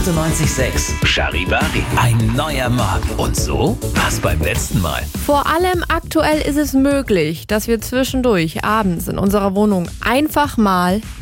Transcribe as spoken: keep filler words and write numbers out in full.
achtundneunzig Komma sechs. Charivari. Ein neuer Morgen. Und so war's beim letzten Mal. Vor allem aktuell ist es möglich, dass wir zwischendurch abends in unserer Wohnung einfach mal